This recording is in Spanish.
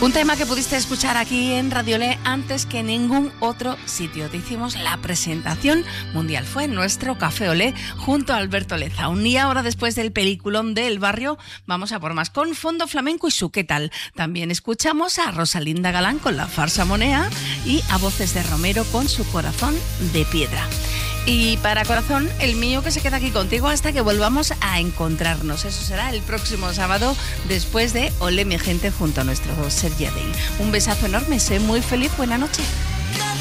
Un tema que pudiste escuchar aquí en Radio Le antes que en ningún otro sitio. Te hicimos la presentación mundial. Fue en nuestro Café Olé junto a Alberto Lezaun. Y ahora, después del peliculón del barrio, vamos a por más con Fondo Flamenco y su ¿Qué tal? También escuchamos a Rosalinda Galán con La Farsa Monea y a Voces de Romero con Su Corazón de Piedra. Y para corazón, el mío que se queda aquí contigo hasta que volvamos a encontrarnos. Eso será el próximo sábado después de Olé mi gente junto a nuestro Sergi Adey. Un besazo enorme, sé muy feliz, buena noche.